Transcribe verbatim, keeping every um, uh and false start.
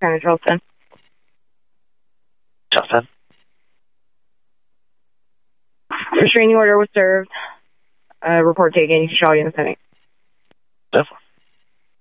County, Charleston. Charleston. Restraining order was served. Uh, report taken. You shall be in the setting. Definitely.